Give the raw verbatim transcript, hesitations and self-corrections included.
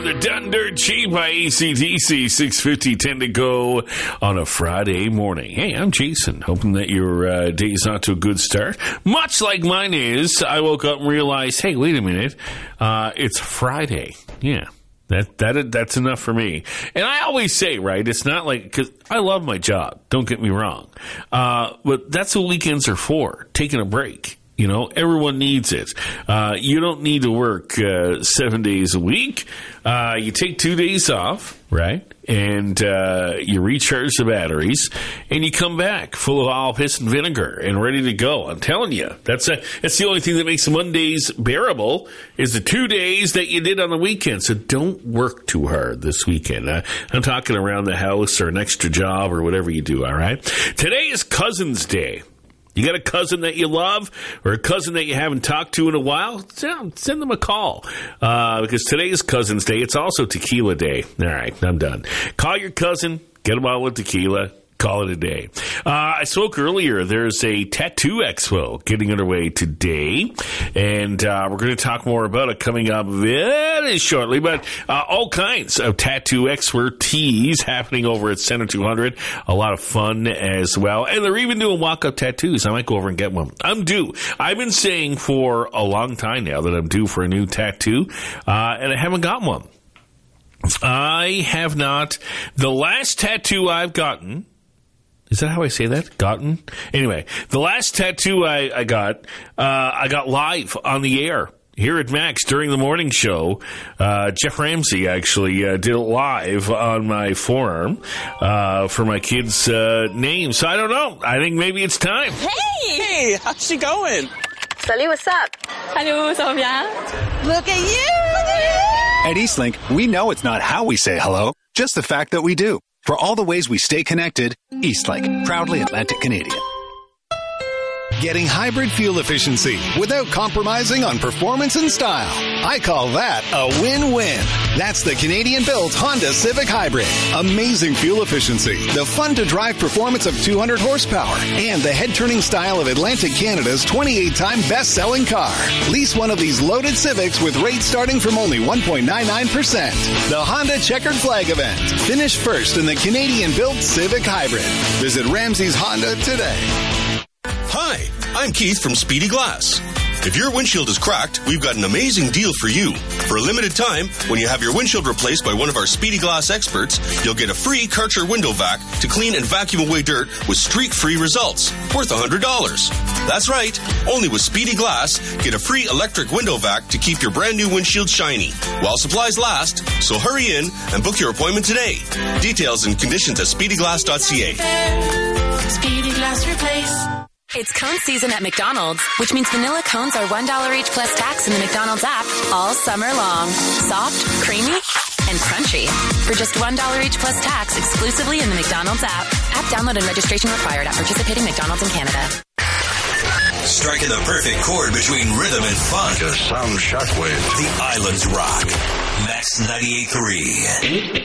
The Done Dirt Cheap by A C D C, six fifty, ten to go on a Friday morning. Hey, I'm Jason, hoping that your uh, day's not to a good start. Much like mine is, I woke up and realized, hey, wait a minute, uh, it's Friday. Yeah. That that that's enough for me. And I always say, right, it's not like, because I love my job, don't get me wrong. Uh, but that's what weekends are for, taking a break. You know, everyone needs it. Uh, you don't need to work uh, seven days a week. Uh, you take two days off, right? And uh, you recharge the batteries, and you come back full of all piss and vinegar and ready to go. I'm telling you, that's a, that's the only thing that makes Mondays bearable is the two days that you did on the weekend. So don't work too hard this weekend. Uh, I'm talking around the house or an extra job or whatever you do, all right? Today is Cousin's Day. You got a cousin that you love or a cousin that you haven't talked to in a while? Send, send them a call uh, because today is Cousin's Day. It's also Tequila Day. All right, I'm done. Call your cousin, get them out with tequila. Call it a day. Uh, I spoke earlier. There's a tattoo expo getting underway today, and uh, we're going to talk more about it coming up very shortly. But uh, all kinds of tattoo expertise happening over at Center two hundred. A lot of fun as well. And they're even doing walk-up tattoos. I might go over and get one. I'm due. I've been saying for a long time now that I'm due for a new tattoo, uh, and I haven't got one. I have not. The last tattoo I've gotten... Is that how I say that? Gotten? Anyway, the last tattoo I, I got, uh, I got live on the air here at Max during the morning show. Uh, Jeff Ramsey actually uh, did it live on my forearm uh, for my kid's uh, name. So I don't know. I think maybe it's time. Hey! Hey, how's she going? Salut, what's up? Hello, ça va bien? Look at you! At Eastlink, we know it's not how we say hello, just the fact that we do. For all the ways we stay connected, Eastlink, proudly Atlantic Canadian. Getting hybrid fuel efficiency without compromising on performance and style. I call that a win-win. That's the Canadian-built Honda Civic Hybrid. Amazing fuel efficiency, the fun-to-drive performance of two hundred horsepower, and the head-turning style of Atlantic Canada's twenty-eight time best-selling car. Lease one of these loaded Civics with rates starting from only one point nine nine percent. The Honda Checkered Flag event. Finish first in the Canadian-built Civic Hybrid. Visit Ramsey's Honda today. Hi, I'm Keith from Speedy Glass. If your windshield is cracked, we've got an amazing deal for you. For a limited time, when you have your windshield replaced by one of our Speedy Glass experts, you'll get a free Karcher window vac to clean and vacuum away dirt with streak-free results, worth one hundred dollars. That's right, only with Speedy Glass, get a free electric window vac to keep your brand new windshield shiny, while supplies last, so hurry in and book your appointment today. Details and conditions at speedy glass dot c a. Speedy Glass Replace. It's cone season at McDonald's, which means vanilla cones are one dollar each plus tax in the McDonald's app all summer long. Soft, creamy, and crunchy. For just one dollar each plus tax exclusively in the McDonald's app. App download and registration required at participating McDonald's in Canada. Striking the perfect chord between rhythm and fun. Just some shockwave. The Islands rock. Max ninety-eight point three.